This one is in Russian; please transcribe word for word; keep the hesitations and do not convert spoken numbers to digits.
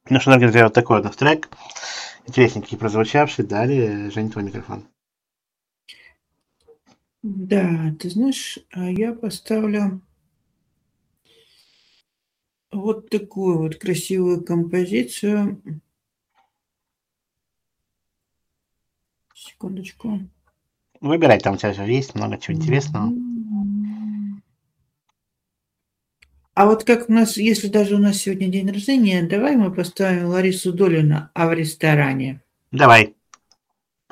Ну что, например, вот такой вот трек, интересненький прозвучавший. Далее, Жень, твой микрофон. Да, ты знаешь, а я поставлю вот такую вот красивую композицию. Секундочку. Выбирай, там у тебя же есть много чего интересного. А вот как у нас, если даже у нас сегодня день рождения, давай мы поставим Ларису Долину, а в ресторане. Давай.